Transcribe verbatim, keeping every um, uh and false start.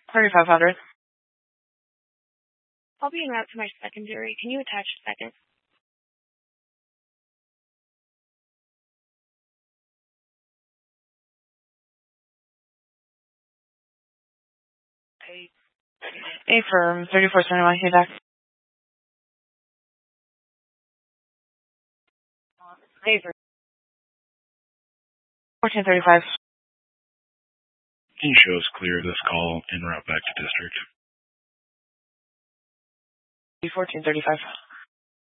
thirty-five hundred. I'll be en route to my secondary. Can you attach second? A firm, thirty-four seventy-one, hey back. A firm. fourteen thirty-five. Can you show us clear this call en route back to district? fourteen thirty-five.